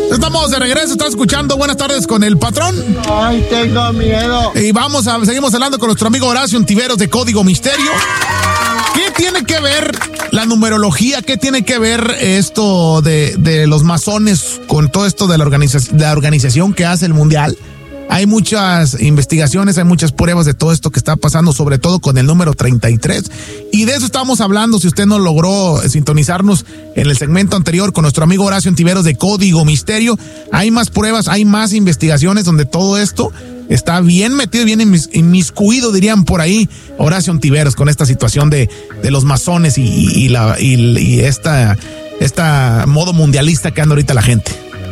Estamos de regreso, estás escuchando Buenas Tardes con el Patrón. Ay, tengo miedo. Y seguimos hablando con nuestro amigo Horacio Ontiveros de Código Misterio. ¿Qué tiene que ver la numerología? ¿Qué tiene que ver esto de los masones con todo esto de la organización que hace el Mundial? Hay muchas investigaciones, hay muchas pruebas de todo esto que está pasando, sobre todo con el número 33. Y de eso estamos hablando, si usted no logró sintonizarnos en el segmento anterior con nuestro amigo Horacio Ontiveros de Código Misterio. Hay más pruebas, hay más investigaciones donde todo esto está bien metido, bien inmiscuido, dirían por ahí, Horacio Ontiveros, con esta situación de los masones y esta modo mundialista que anda ahorita la gente.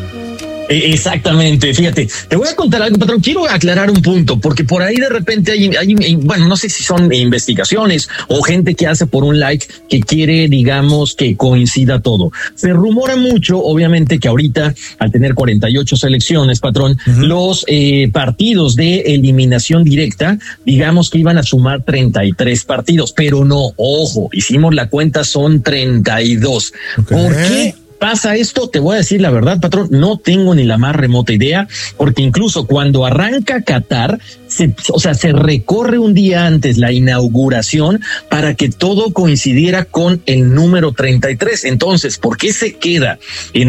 Exactamente, fíjate, te voy a contar algo, Patrón, quiero aclarar un punto, porque por ahí de repente hay, bueno, no sé si son investigaciones o gente que hace por un like que quiere, digamos, que coincida todo. Se rumora mucho, obviamente, que ahorita, al tener 48 selecciones, Patrón, los partidos de eliminación directa, digamos que iban a sumar 33 partidos, pero no, ojo, hicimos la cuenta, son 32. Okay. ¿Por qué pasa esto? Te voy a decir la verdad, Patrón, no tengo ni la más remota idea, porque incluso cuando arranca Qatar, se recorre un día antes la inauguración para que todo coincidiera con el número 33. Entonces, ¿por qué se queda en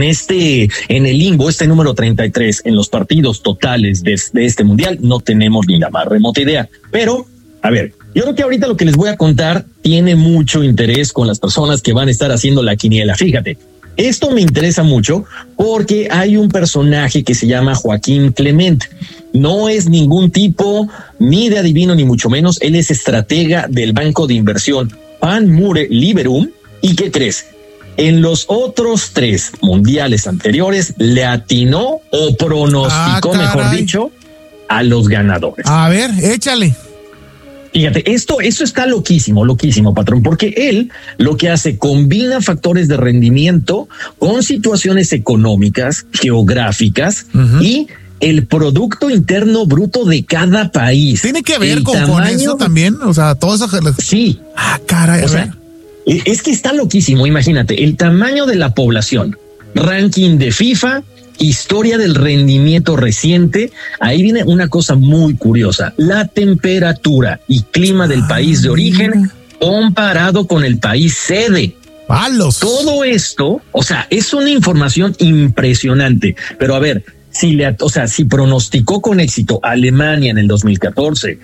el limbo este número 33 en los partidos totales de este mundial? No tenemos ni la más remota idea. Pero, a ver, yo creo que ahorita lo que les voy a contar tiene mucho interés con las personas que van a estar haciendo la quiniela. Fíjate, esto me interesa mucho porque hay un personaje que se llama Joaquín Clement. No es ningún tipo ni de adivino ni mucho menos. Él es estratega del banco de inversión Panmure Liberum. ¿Y qué crees? En los otros 3 mundiales anteriores le atinó o pronosticó, mejor dicho, a los ganadores. A ver, échale. Fíjate, esto está loquísimo, Patrón, porque él lo que hace, combina factores de rendimiento con situaciones económicas, geográficas y el Producto Interno Bruto de cada país. ¿Tiene que ver con eso también? O sea, todo eso. Sí. Ah, caray. O sea, es que está loquísimo, imagínate, el tamaño de la población, ranking de FIFA, historia del rendimiento reciente. Ahí viene una cosa muy curiosa: la temperatura y clima del país de origen comparado con el país sede. ¡Palos! Todo esto, o sea, es una información impresionante. Pero a ver, si pronosticó con éxito Alemania en el 2014,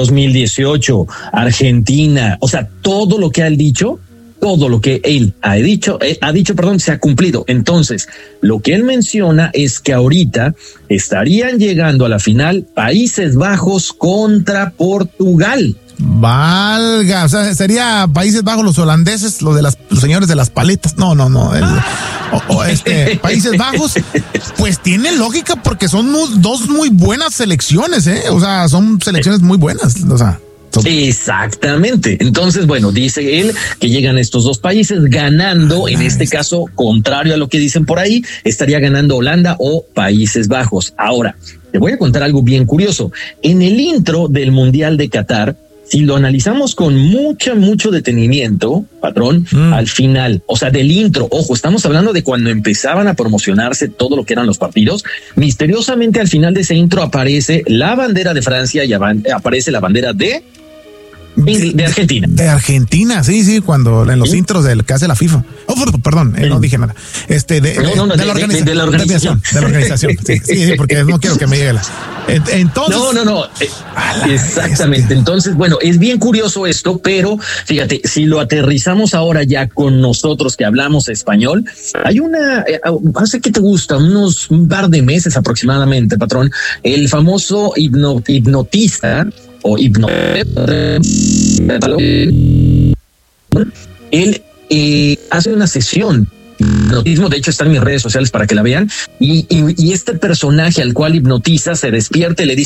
2018, Argentina, o sea, todo lo que ha dicho, se ha cumplido. Entonces, lo que él menciona es que ahorita estarían llegando a la final Países Bajos contra Portugal. Valga, o sea, sería Países Bajos, los holandeses, los señores de las paletas. No. Países Bajos, pues tiene lógica porque son 2 muy buenas selecciones, o sea, son selecciones muy buenas, o sea. Exactamente. Entonces, bueno, dice él que llegan estos 2 países ganando, en este caso, contrario a lo que dicen por ahí, estaría ganando Holanda o Países Bajos. Ahora, te voy a contar algo bien curioso. En el intro del Mundial de Qatar, si lo analizamos con mucho detenimiento, Patrón, al final, o sea, del intro, ojo, estamos hablando de cuando empezaban a promocionarse todo lo que eran los partidos, misteriosamente al final de ese intro aparece la bandera de Francia y aparece la bandera de Argentina. De Argentina, sí, cuando en los intros del que hace la FIFA. Perdón, no dije nada. De la organización. De la organización. Sí, porque no quiero que me llegue Entonces. No. Exactamente. Entonces, bueno, es bien curioso esto, pero fíjate, si lo aterrizamos ahora ya con nosotros que hablamos español, hay hace que te gusta, un par de meses aproximadamente, Patrón, el famoso hipnotista o él hace una sesión de hipnotismo, de hecho está en mis redes sociales para que la vean, y este personaje al cual hipnotiza se despierta y le dice